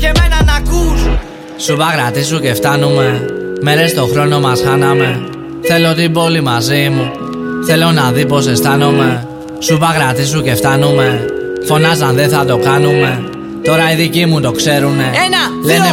και εμένα να ακούς. Σου παγρατήσου και φτάνουμε. Μέρες το χρόνο μας χάναμε. Θέλω την πόλη μαζί μου. Θέλω να δει πως αισθάνομαι. Σου παγρατήσου και φτάνουμε. Φωνάζαν δεν θα το κάνουμε. Τώρα οι δικοί μου το ξέρουνε. Ένα, λένε